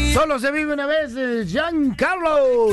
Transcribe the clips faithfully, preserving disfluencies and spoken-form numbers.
Solo se vive una vez, Giancarlo.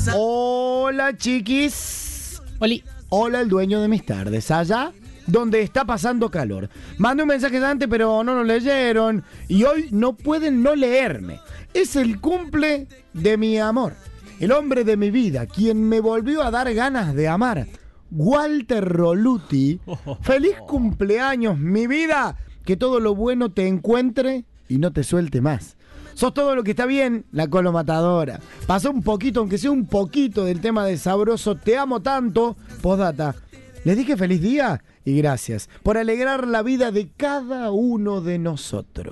Hola, chiquis. Oli. Hola, el dueño de mis tardes. Allá donde está pasando calor. Mandé un mensaje antes, pero no lo leyeron. Y hoy no pueden no leerme. Es el cumple de mi amor. El hombre de mi vida, quien me volvió a dar ganas de amar. Walter Roluti. Feliz cumpleaños, mi vida. Que todo lo bueno te encuentre y no te suelte más. Sos todo lo que está bien, la Colo Matadora. Pasó un poquito, aunque sea un poquito, del tema de sabroso. Te amo tanto. Postdata. Les dije feliz día y gracias por alegrar la vida de cada uno de nosotros.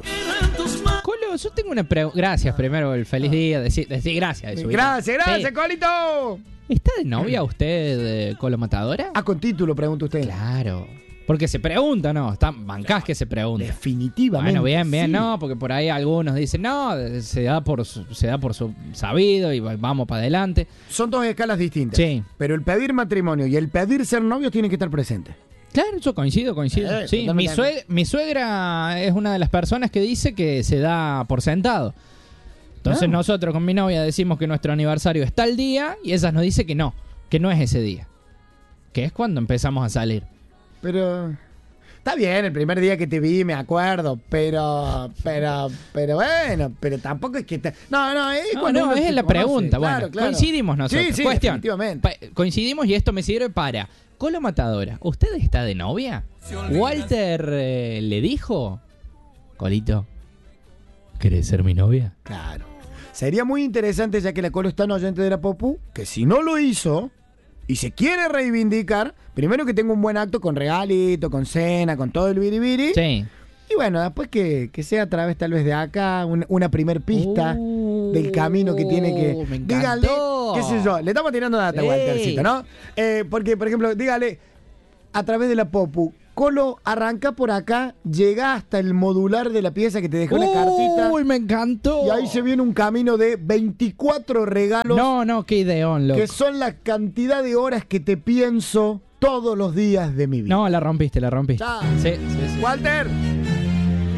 Colo, yo tengo una pregunta. Gracias primero, el feliz día. Decir, decir gracias. De gracias, gracias, sí. Colito. ¿Está de novia usted, eh, Colo Matadora? Ah, con título, pregunta usted. Claro. Porque se pregunta, ¿no? Está bancás que se pregunta. Definitivamente. Bueno, bien, bien, sí. No, porque por ahí algunos dicen, no, se da por su, se da por su sabido y vamos para adelante. Son dos escalas distintas. Sí. Pero el pedir matrimonio y el pedir ser novios tienen que estar presentes. Claro, yo coincido, coincido. Eh, sí, mi, suegra, mi suegra es una de las personas que dice que se da por sentado. Entonces Ah. nosotros con mi novia decimos que nuestro aniversario está al día y ella nos dice que no, que no es ese día. Que es cuando empezamos a salir. Pero está bien, el primer día que te vi me acuerdo, pero pero pero bueno, pero tampoco es que te... no, no, es No, cuando no, uno es se la conoce. pregunta. Claro, Bueno, claro. coincidimos nosotros. Sí, sí, Cuestión. definitivamente. Pa- coincidimos y esto me sirve para... Colo Matadora, ¿usted está de novia? ¿Walter eh, le dijo? Colito, ¿querés ser mi novia? Claro. Sería muy interesante, ya que la Colo está en oyente de la Popu, que si no lo hizo y se quiere reivindicar, primero que tenga un buen acto con regalito, con cena, con todo el biribiri. Sí. Y bueno, después que, que sea a través tal vez de acá, un- una primer pista Uh, del camino que tiene que... me Dígale, encantó. qué sé yo, le estamos tirando data, Sí. Waltercito, ¿no? Eh, porque, por ejemplo, dígale, a través de la Popu, Colo, arranca por acá, llega hasta el modular de la pieza que te dejó la cartita. Uy, me encantó. Y ahí se viene un camino de veinticuatro regalos, No, no, qué ideón, loco. que son la cantidad de horas que te pienso todos los días de mi vida. No, la rompiste, la rompiste. Chao. Sí, sí, sí. Walter.